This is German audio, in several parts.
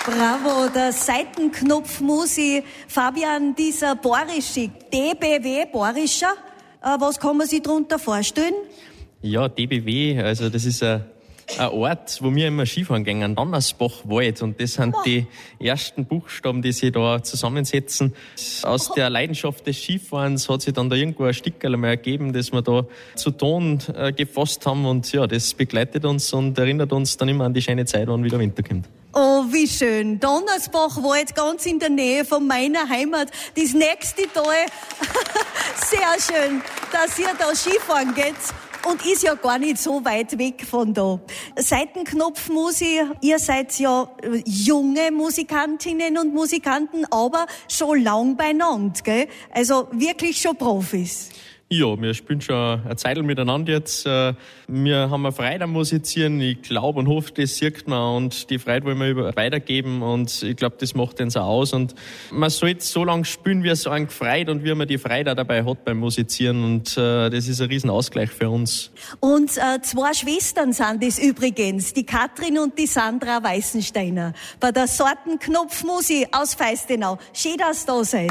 Bravo, der Seitenknopfmusi Fabian, dieser bayerische, DBW, bayerischer, was kann man sich darunter vorstellen? Ja, DBW, also das ist ein Ort, wo wir immer Skifahren gehen, Donnersbachwald, und das sind die ersten Buchstaben, die sich da zusammensetzen. Aus der Leidenschaft des Skifahrens hat sich dann da irgendwo ein Stickerl mal ergeben, das wir da zu Ton gefasst haben, und ja, das begleitet uns und erinnert uns dann immer an die schöne Zeit, wann wieder Winter kommt. Oh, wie schön. Donnersbachwald, ganz in der Nähe von meiner Heimat. Das nächste Tal. Sehr schön, dass ihr da Skifahren geht. Und ist ja gar nicht so weit weg von da. Seitenknopfmusi, ihr seid ja junge Musikantinnen und Musikanten, aber schon lang beieinander, gell? Also wirklich schon Profis. Ja, wir spielen schon eine Zeit miteinander jetzt. Wir haben eine Freude am Musizieren. Ich glaube und hoffe, das sieht man, und die Freude wollen wir weitergeben, und ich glaube, das macht uns auch aus. Und man sollte so lange spielen, wie es einen gefreut und wie man die Freude auch dabei hat beim Musizieren, und das ist ein riesen Ausgleich für uns. Und zwei Schwestern sind es übrigens, die Katrin und die Sandra Weißensteiner, bei der Seitenknopfmusi aus Feistenau. Schön, dass ihr da seid.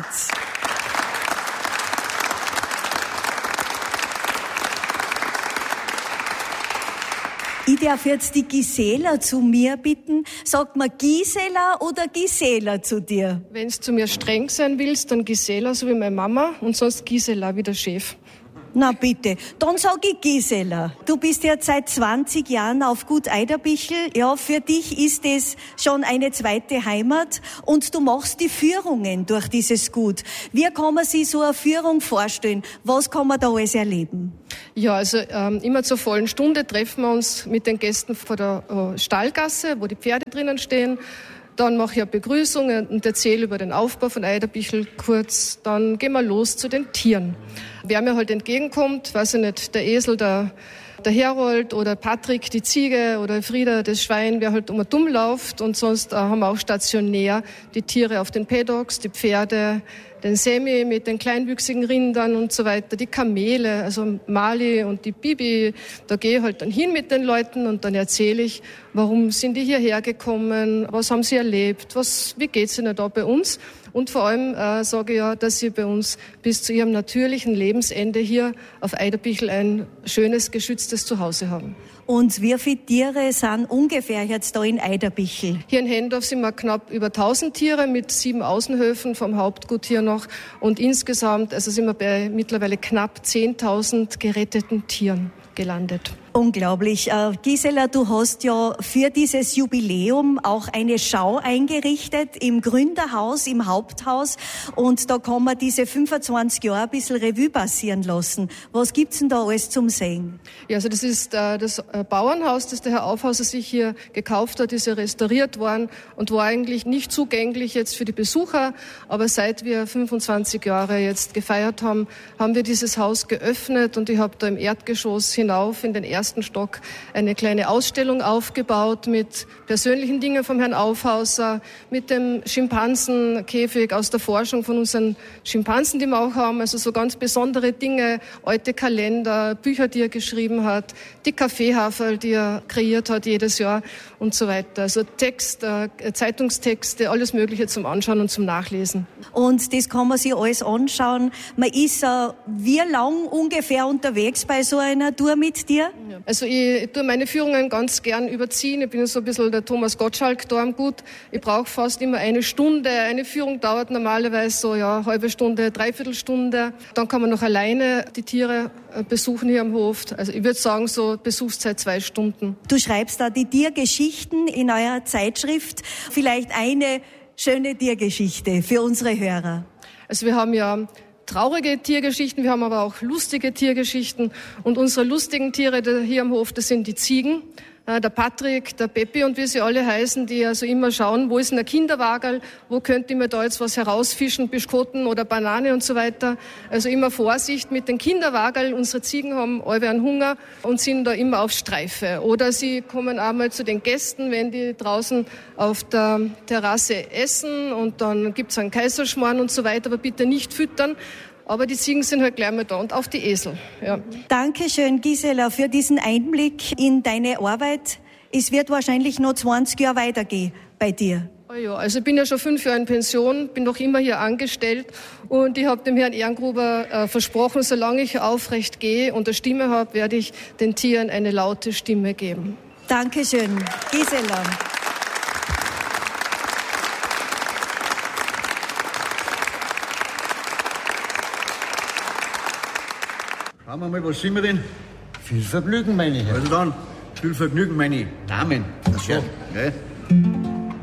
Ich darf jetzt die Gisela zu mir bitten. Sagt man Gisela oder Gisela zu dir? Wenn du zu mir streng sein willst, dann Gisela, so wie meine Mama, und sonst Gisela wie der Chef. Na bitte, dann sag ich Gisela. Du bist jetzt seit 20 Jahren auf Gut Eiderbichel. Ja, für dich ist es schon eine zweite Heimat, und du machst die Führungen durch dieses Gut. Wie kann man sich so eine Führung vorstellen? Was kann man da alles erleben? Ja, also immer zur vollen Stunde treffen wir uns mit den Gästen vor der Stallgasse, wo die Pferde drinnen stehen. Dann mache ich eine Begrüßung und erzähle über den Aufbau von Eiderbichel kurz. Dann gehen wir los zu den Tieren. Wer mir halt entgegenkommt, weiß ich nicht, der Esel, der Herold oder Patrick, die Ziege, oder Frieda, das Schwein, wer halt dumm läuft. Und sonst haben wir auch stationär die Tiere auf den Paddocks, die Pferde, den Semi mit den kleinwüchsigen Rindern und so weiter, die Kamele, also Mali und die Bibi. Da gehe ich halt dann hin mit den Leuten und dann erzähle ich, warum sind die hierher gekommen, was haben sie erlebt, wie geht's ihnen da bei uns? Und vor allem sage ich ja, dass sie bei uns bis zu ihrem natürlichen Lebensende hier auf Eiderbichel ein schönes, geschütztes Zuhause haben. Und wie viele Tiere sind ungefähr jetzt da in Eiderbichel? Hier in Hendorf sind wir knapp über 1000 Tiere mit 7 Außenhöfen vom Hauptgut hier noch. Und insgesamt sind wir bei mittlerweile knapp 10.000 geretteten Tieren gelandet. Unglaublich. Gisela, du hast ja für dieses Jubiläum auch eine Schau eingerichtet im Gründerhaus, im Haupthaus. Und da kann man diese 25 Jahre ein bisschen Revue passieren lassen. Was gibt's denn da alles zum Sehen? Ja, also das ist das Bauernhaus, das der Herr Aufhauser sich hier gekauft hat, ist ja restauriert worden und war eigentlich nicht zugänglich jetzt für die Besucher. Aber seit wir 25 Jahre jetzt gefeiert haben, haben wir dieses Haus geöffnet, und ich habe da im Erdgeschoss hinauf in den ersten Stock eine kleine Ausstellung aufgebaut mit persönlichen Dingen vom Herrn Aufhauser, mit dem Schimpansenkäfig aus der Forschung von unseren Schimpansen, die wir auch haben, also so ganz besondere Dinge, alte Kalender, Bücher, die er geschrieben hat, die Kaffeehaferl, die er kreiert hat jedes Jahr und so weiter. Also Text, Zeitungstexte, alles Mögliche zum Anschauen und zum Nachlesen. Und das kann man sich alles anschauen. Man ist wie lang ungefähr unterwegs bei so einer Tour mit dir? Also ich tue meine Führungen ganz gern überziehen. Ich bin so ein bisschen der Thomas Gottschalk da am Gut. Ich brauche fast immer eine Stunde. Eine Führung dauert normalerweise so halbe Stunde, Dreiviertelstunde. Dann kann man noch alleine die Tiere besuchen hier am Hof. Also ich würde sagen, so Besuchszeit 2 Stunden. Du schreibst da die Tiergeschichten in eurer Zeitschrift. Vielleicht eine schöne Tiergeschichte für unsere Hörer. Also wir haben ja traurige Tiergeschichten, wir haben aber auch lustige Tiergeschichten. Und unsere lustigen Tiere hier am Hof, das sind die Ziegen. Der Patrick, der Peppi und wie sie alle heißen, die also immer schauen, wo ist denn der Kinderwagerl, wo könnte ich mir da jetzt was herausfischen, Biskotten oder Banane und so weiter. Also immer Vorsicht mit den Kinderwagerl. Unsere Ziegen haben alle einen Hunger und sind da immer auf Streife. Oder sie kommen einmal zu den Gästen, wenn die draußen auf der Terrasse essen, und dann gibt's einen Kaiserschmarrn und so weiter, aber bitte nicht füttern. Aber die Ziegen sind halt gleich mal da, und auch die Esel. Ja. Dankeschön, Gisela, für diesen Einblick in deine Arbeit. Es wird wahrscheinlich noch 20 Jahre weitergehen bei dir. Oh Ja, also ich bin ja schon 5 Jahre in Pension, bin noch immer hier angestellt und ich habe dem Herrn Ehrengruber versprochen, solange ich aufrecht gehe und eine Stimme habe, werde ich den Tieren eine laute Stimme geben. Dankeschön, Gisela. Schauen wir mal, was sind wir denn? Viel Vergnügen, meine Herren. Also dann, viel Vergnügen, meine Damen. Das so. Gell?